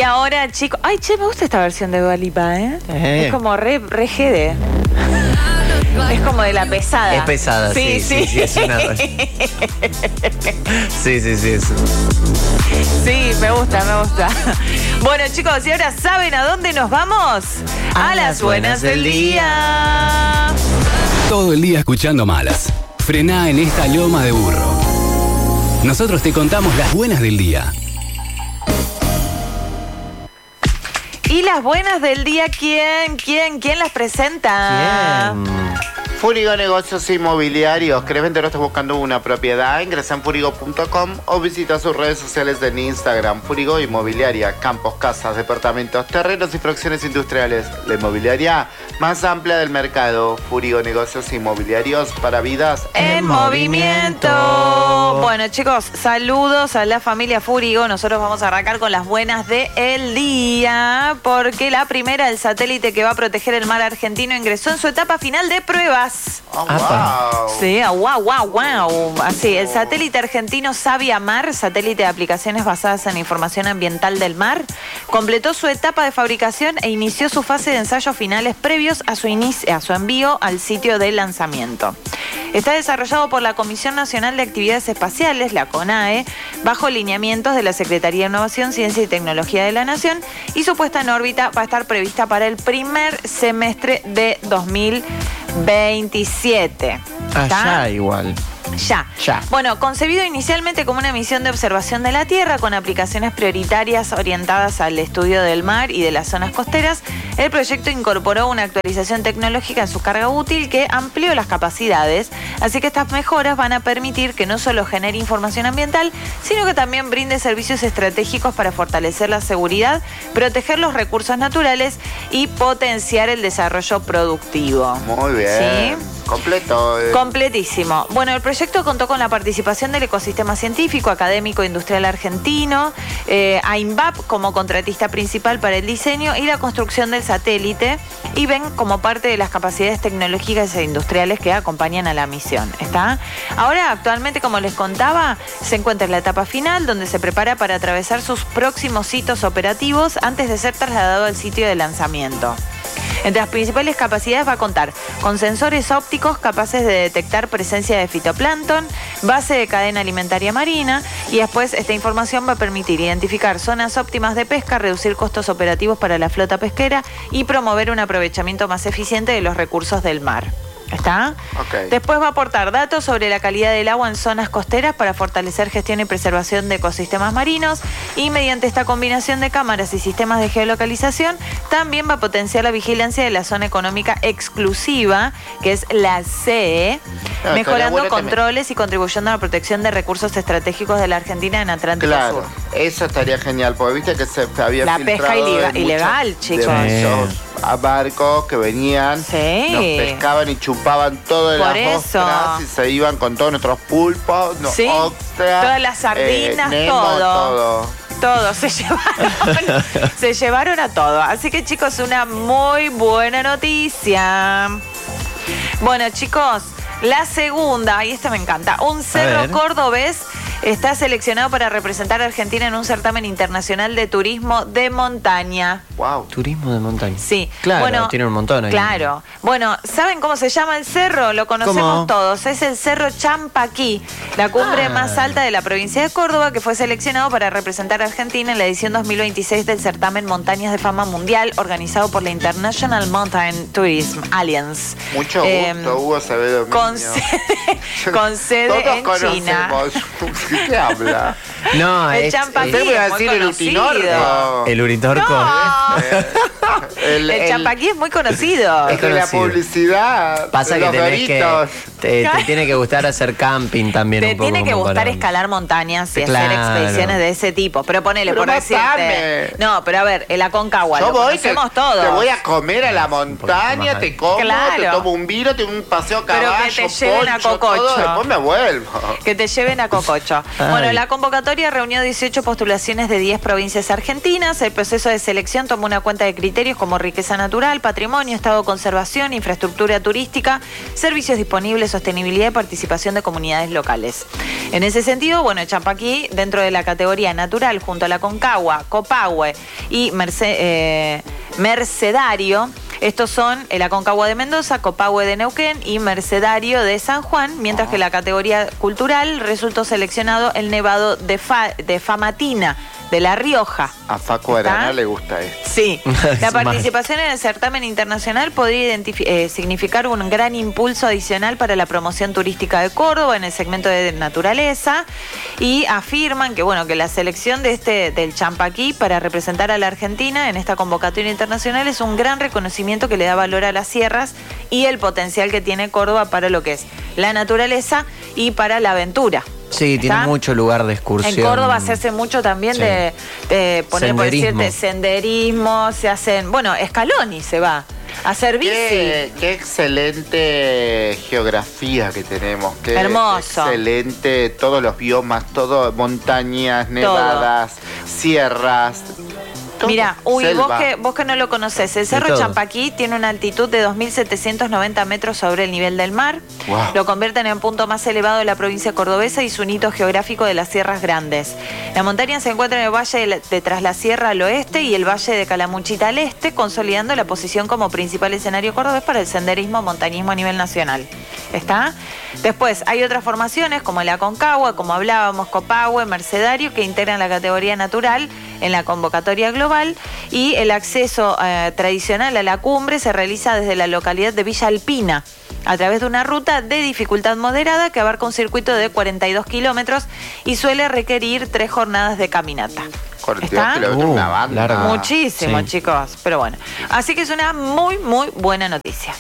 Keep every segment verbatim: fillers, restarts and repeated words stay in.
ahora, chicos... Ay, che, me gusta esta versión de Dua Lipa, ¿eh? eh. Es como re, re G D. Es como de la pesada. Es pesada, sí, sí, sí, sí, es una... Sí, sí, sí, eso. Sí, me gusta, me gusta. Bueno, chicos, y ahora ¿saben a dónde nos vamos? A, a las buenas, buenas del día. Todo el día escuchando malas. Frená en esta loma de burro. Nosotros te contamos las buenas del día. ¿Y las buenas del día quién? ¿Quién? ¿Quién las presenta? ¿Quién? Furigo Negocios Inmobiliarios. ¿Querés vender o estás buscando una propiedad? Ingresa en furigo punto com o visita sus redes sociales en Instagram. Furigo Inmobiliaria. Campos, casas, departamentos, terrenos y fracciones industriales. La inmobiliaria más amplia del mercado. Furigo Negocios Inmobiliarios para vidas en, en movimiento. movimiento. Bueno, chicos, saludos a la familia Furigo. Nosotros vamos a arrancar con las buenas del día, porque la primera, el satélite que va a proteger el mar argentino, ingresó en su etapa final de pruebas. Oh, wow. Sí, wow, wow, wow. Así, el satélite argentino Saviamar, satélite de aplicaciones basadas en información ambiental del mar, completó su etapa de fabricación e inició su fase de ensayos finales previos a su, inicio, a su envío al sitio de lanzamiento. Está desarrollado por la Comisión Nacional de Actividades Espaciales, la CONAE, bajo lineamientos de la Secretaría de Innovación, Ciencia y Tecnología de la Nación, y su puesta en órbita va a estar prevista para el primer semestre de dos mil veintisiete. Allá igual. Ya. ya. Bueno, concebido inicialmente como una misión de observación de la Tierra con aplicaciones prioritarias orientadas al estudio del mar y de las zonas costeras, el proyecto incorporó una actualización tecnológica en su carga útil que amplió las capacidades, así que estas mejoras van a permitir que no solo genere información ambiental, sino que también brinde servicios estratégicos para fortalecer la seguridad, proteger los recursos naturales y potenciar el desarrollo productivo. Muy bien. ¿Sí? Completo. Eh. Completísimo. Bueno, el proyecto contó con la participación del ecosistema científico, académico e industrial argentino, eh, a INVAP como contratista principal para el diseño y la construcción del satélite, y ven como parte de las capacidades tecnológicas e industriales que acompañan a la misión. ¿Está? Ahora, actualmente, como les contaba, se encuentra en la etapa final, donde se prepara para atravesar sus próximos hitos operativos antes de ser trasladado al sitio de lanzamiento. Entre las principales capacidades va a contar con sensores ópticos capaces de detectar presencia de fitoplancton, base de cadena alimentaria marina, y después esta información va a permitir identificar zonas óptimas de pesca, reducir costos operativos para la flota pesquera y promover un aprovechamiento más eficiente de los recursos del mar. ¿Está? Okay. Después va a aportar datos sobre la calidad del agua en zonas costeras para fortalecer gestión y preservación de ecosistemas marinos, y mediante esta combinación de cámaras y sistemas de geolocalización también va a potenciar la vigilancia de la zona económica exclusiva, que es la C E, no, mejorando controles también y contribuyendo a la protección de recursos estratégicos de la Argentina en Atlántico claro, Sur. Eso estaría genial, porque viste que se había la filtrado pesca ilegal, de ilegal muchos, chicos. De muchos a barcos que venían, sí. nos pescaban y chupaban todo de Por las eso. ostras y se iban con todos nuestros pulpos, no, sí. ostras, todas las sardinas, eh, Nemo, todo. todo. Todo, se llevaron, se llevaron a todo. Así que, chicos, una muy buena noticia. Bueno, chicos, la segunda, y esta me encanta, un cerro cordobés está seleccionado para representar a Argentina en un certamen internacional de turismo de montaña. Wow. Turismo de montaña. Sí. Claro, bueno, tiene un montón ahí. Claro. Bueno, ¿saben cómo se llama el cerro? Lo conocemos ¿Cómo? todos. Es el Cerro Champaquí, la cumbre ah. más alta de la provincia de Córdoba, que fue seleccionado para representar a Argentina en la edición dos mil veintiséis del certamen Montañas de Fama Mundial, organizado por la International Mountain Tourism Alliance. Mucho eh, gusto, Hugo Acevedo. Con sede, con sede Todos en conocemos. China. ¿Qué habla? No, el es... Champaquí Usted me va a es muy decir el conocido. Uritorco. El Uritorco. No. el, El, el Champaquí es muy conocido. Es de la publicidad. Pasa de que los tenés doritos. que... Te, te tiene que gustar hacer camping también Te un poco. tiene que como gustar para... escalar montañas y Claro. hacer expediciones de ese tipo. Pero ponele, Pero por matame. decirte. No, pero a ver, el Aconcagua, Yo lo voy, te, conocemos todos. te voy a comer a la montaña, más te ahí. como, Claro. te tomo un vino, te un paseo a Pero que caballo, te lleven a poncho, Cococho. todo, después me vuelvo. Que te lleven a Cococho. Ay. Bueno, la convocatoria reunió dieciocho postulaciones de diez provincias argentinas. El proceso de selección tomó una cuenta de criterios como como riqueza natural, patrimonio, estado de conservación, infraestructura turística, servicios disponibles, sostenibilidad y participación de comunidades locales. En ese sentido, bueno, Champaquí, dentro de la categoría natural, junto a la Concagua, Copahue y Merce, eh, Mercedario, estos son el Aconcagua de Mendoza, Copahue de Neuquén y Mercedario de San Juan, mientras que la categoría cultural resultó seleccionado el Nevado de, Fa, de Famatina, de La Rioja. A Facu Arana le gusta esto. Sí, la participación en el certamen internacional podría eh, significar un gran impulso adicional para la promoción turística de Córdoba en el segmento de naturaleza, y afirman que bueno que la selección de este del Champaquí para representar a la Argentina en esta convocatoria internacional es un gran reconocimiento que le da valor a las sierras y el potencial que tiene Córdoba para lo que es la naturaleza y para la aventura. Sí, ¿Está? tiene mucho lugar de excursión. En Córdoba se hace mucho también sí. de, de poner, por decirte, senderismo, se hacen, bueno, Scaloni se va a hacer bici. Qué, qué excelente geografía que tenemos. Qué hermoso. Excelente, todos los biomas, todo, montañas, nevadas, todo. Sierras. Mira, uy, vos que, vos que no lo conocés, el Cerro Champaquí tiene una altitud de dos mil setecientos noventa metros sobre el nivel del mar. Wow. Lo convierte en el punto más elevado de la provincia cordobesa y su hito geográfico de las Sierras Grandes. La montaña se encuentra en el valle de, de Traslasierra al oeste y el valle de Calamuchita al este, consolidando la posición como principal escenario cordobés para el senderismo montañismo a nivel nacional. ¿Está? Después hay otras formaciones como el Aconcagua, como hablábamos, Copahue, Mercedario, que integran la categoría natural en la convocatoria global, y el acceso eh, tradicional a la cumbre se realiza desde la localidad de Villa Alpina a través de una ruta de dificultad moderada que abarca un circuito de cuarenta y dos kilómetros y suele requerir tres jornadas de caminata. cuarenta y dos kilómetros, uh, una banda. Larga. Muchísimo, sí. Chicos, pero bueno. Así que es una muy, muy buena noticia.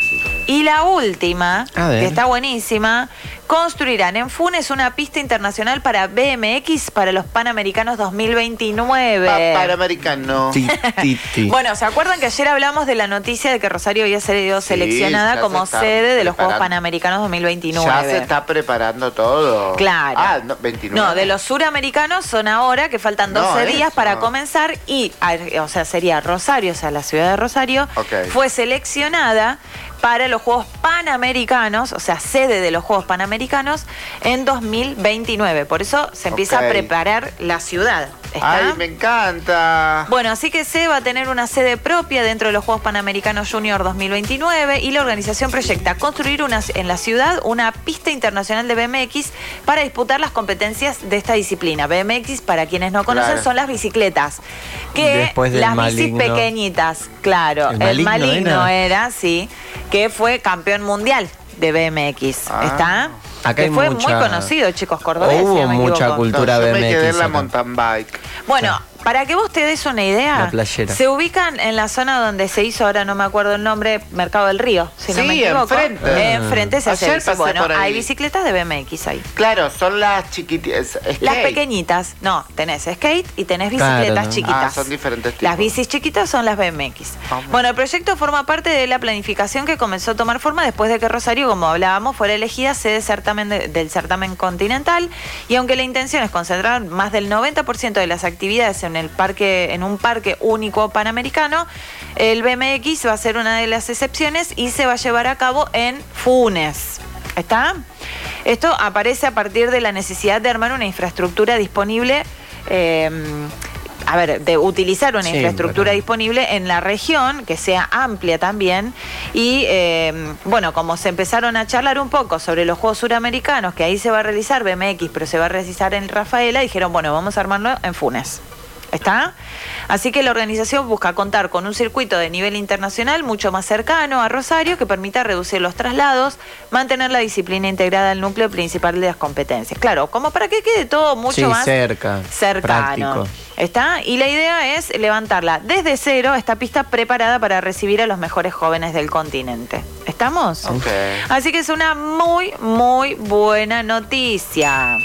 Y la última, que está buenísima, construirán en Funes una pista internacional para B M X para los Panamericanos dos mil veintinueve. Pa Panamericano. Ti, ti, ti. Bueno, ¿se acuerdan que ayer hablamos de la noticia de que Rosario había sido seleccionada sí, como sede de los Juegos Panamericanos dos mil veintinueve? Ya se está preparando todo. Claro. Ah, no, veintinueve. No, de los suramericanos son ahora, que faltan doce no, días para no. comenzar, y, o sea, sería Rosario, o sea, la ciudad de Rosario, okay. fue seleccionada para los Juegos Panamericanos, o sea, sede de los Juegos Panamericanos en dos mil veintinueve. Por eso se empieza okay. a preparar la ciudad. ¿Está? ¡Ay, me encanta! Bueno, así que se va a tener una sede propia dentro de los Juegos Panamericanos Junior dos mil veintinueve, y la organización proyecta construir una, en la ciudad una pista internacional de B M X para disputar las competencias de esta disciplina. B M X, para quienes no conocen, claro. son las bicicletas. Que las maligno. bicis pequeñitas, claro. El, el maligno, maligno era? era, sí, que fue campeón mundial de B M X. Ah. ¿Está? Acá que fue mucha... muy conocido, chicos, cordobeses. Hubo si no me mucha equivoco. cultura no, B M X. Me quedé en la mountain bike. Bueno, sí. para que vos te des una idea, se ubican en la zona donde se hizo, ahora no me acuerdo el nombre, Mercado del Río, si sí, no me equivoco. enfrente. Eh, enfrente se Ayer hace eso. Bueno, hay bicicletas de B M X ahí. Claro, son las chiquititas. Las pequeñitas. No, tenés skate y tenés bicicletas claro, ¿no? chiquitas. Ah, son diferentes tipos. Las bicis chiquitas son las B M X. Oh, bueno, el proyecto forma parte de la planificación que comenzó a tomar forma después de que Rosario, como hablábamos, fuera elegida sede certamen de, del certamen continental, y aunque la intención es concentrar más del noventa por ciento de las actividades en el parque, en un parque único panamericano, el B M X va a ser una de las excepciones y se va a llevar a cabo en Funes. ¿Está? Esto aparece a partir de la necesidad de armar una infraestructura disponible, eh, a ver, de utilizar una sí, infraestructura bueno. disponible en la región, que sea amplia también, y eh, bueno, como se empezaron a charlar un poco sobre los Juegos Suramericanos, que ahí se va a realizar B M X, pero se va a realizar en Rafaela, dijeron, bueno, vamos a armarlo en Funes. ¿Está? Así que la organización busca contar con un circuito de nivel internacional mucho más cercano a Rosario, que permita reducir los traslados, mantener la disciplina integrada al núcleo principal de las competencias. Claro, como para que quede todo mucho sí, más cerca, cercano. Práctico. ¿Está? Y la idea es levantarla desde cero, esta pista preparada para recibir a los mejores jóvenes del continente. ¿Estamos? Okay. Así que es una muy, muy buena noticia.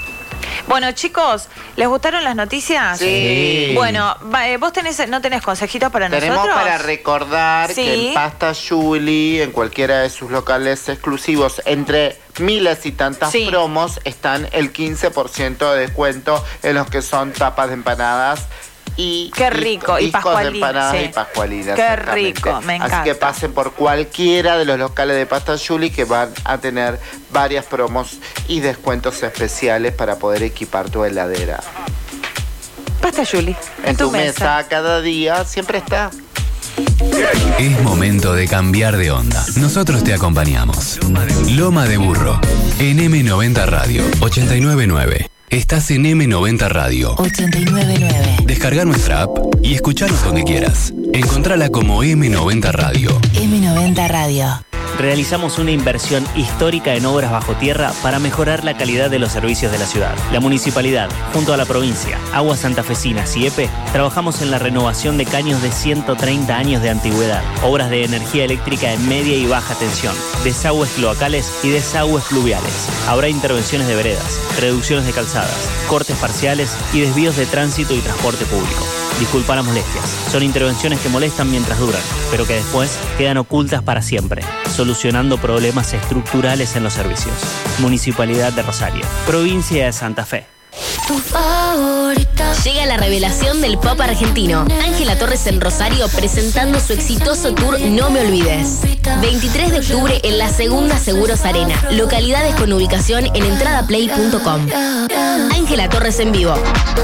Bueno, chicos, ¿les gustaron las noticias? Sí. Bueno, vos tenés, ¿no tenés consejitos para Tenemos nosotros? Tenemos para recordar sí. que en Pasta Julie, en cualquiera de sus locales exclusivos, entre miles y tantas sí. promos, están el quince por ciento de descuento en los que son tapas de empanadas y qué rico, y discos pascualina, de empanadas sí. y pascualinas. Qué rico, me encanta. Así que pasen por cualquiera de los locales de Pasta Juli que van a tener varias promos y descuentos especiales para poder equipar tu heladera. Pasta Juli, en, En tu, tu mesa. mesa cada día siempre está. Es momento de cambiar de onda. Nosotros te acompañamos. Loma de Burro, en eme noventa Radio, ochenta y nueve punto nueve. Estás en eme noventa Radio. ochenta y nueve punto nueve. Descarga nuestra app y escuchanos donde quieras. Encontrala como eme noventa Radio. eme noventa Radio. Realizamos una inversión histórica en obras bajo tierra para mejorar la calidad de los servicios de la ciudad. La municipalidad, junto a la provincia, Aguas Santafesinas y E P E, trabajamos en la renovación de caños de ciento treinta años de antigüedad, obras de energía eléctrica en media y baja tensión, desagües cloacales y desagües fluviales. Habrá intervenciones de veredas, reducciones de calzadas, cortes parciales y desvíos de tránsito y transporte público. Disculpa las molestias. Son intervenciones que molestan mientras duran, pero que después quedan ocultas para siempre, solucionando problemas estructurales en los servicios. Municipalidad de Rosario, provincia de Santa Fe. Llega la revelación del pop argentino. Ángela Torres en Rosario presentando su exitoso tour No Me Olvides. veintitrés de octubre en la Segunda Seguros Arena. Localidades con ubicación en entradaplay punto com. Ángela Torres en vivo.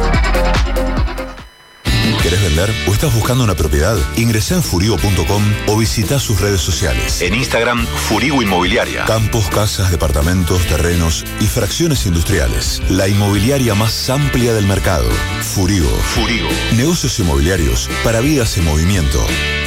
¿Querés vender o estás buscando una propiedad? Ingresá en furigo punto com o visita sus redes sociales. En Instagram, Furigo Inmobiliaria. Campos, casas, departamentos, terrenos y fracciones industriales. La inmobiliaria más amplia del mercado. Furigo. Furigo. Negocios inmobiliarios para vidas en movimiento.